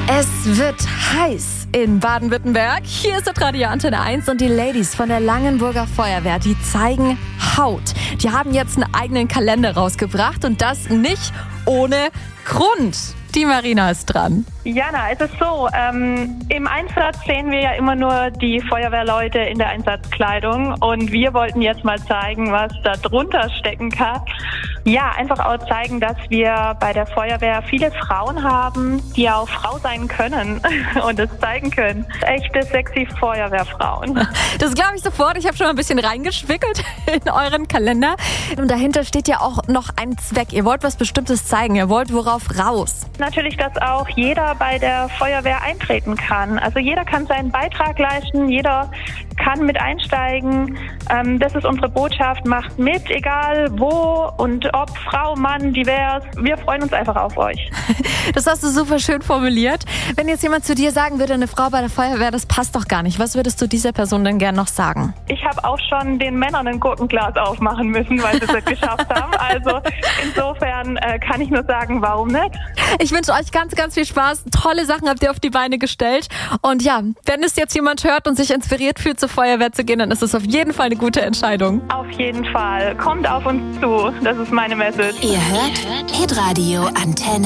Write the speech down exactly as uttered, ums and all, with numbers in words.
Es wird heiß in Baden-Württemberg. Hier ist das Radio Antenne eins und die Ladies von der Langenburger Feuerwehr, die zeigen Haut. Die haben jetzt einen eigenen Kalender rausgebracht und das nicht ohne Grund. Die Marina ist dran. Jana, es ist so, ähm, im Einsatz sehen wir ja immer nur die Feuerwehrleute in der Einsatzkleidung und wir wollten jetzt mal zeigen, was da drunter stecken kann. Ja, einfach auch zeigen, dass wir bei der Feuerwehr viele Frauen haben, die auch Frau sein können und es zeigen können. Echte sexy Feuerwehrfrauen. Das glaube ich sofort. Ich habe schon mal ein bisschen reingeschwickelt in euren Kalender. Und dahinter steht ja auch noch ein Zweck. Ihr wollt was Bestimmtes zeigen. Ihr wollt worauf raus. Natürlich, dass auch jeder bei der Feuerwehr eintreten kann. Also jeder kann seinen Beitrag leisten, jeder kann mit einsteigen. Ähm, das ist unsere Botschaft. Macht mit, egal wo und ob Frau, Mann, divers. Wir freuen uns einfach auf euch. Das hast du super schön formuliert. Wenn jetzt jemand zu dir sagen würde, eine Frau bei der Feuerwehr, das passt doch gar nicht. Was würdest du dieser Person denn gern noch sagen? Ich habe auch schon den Männern ein Gurkenglas aufmachen müssen, weil sie es nicht geschafft haben. Also insofern äh, kann ich nur sagen, warum nicht? Ich wünsche euch ganz, ganz viel Spaß. Tolle Sachen habt ihr auf die Beine gestellt. Und ja, wenn es jetzt jemand hört und sich inspiriert fühlt, zur Feuerwehr zu gehen, dann ist es auf jeden Fall eine gute Entscheidung. Auf jeden Fall. Kommt auf uns zu. Das ist meine Message. Ihr hört Hitradio Antenne.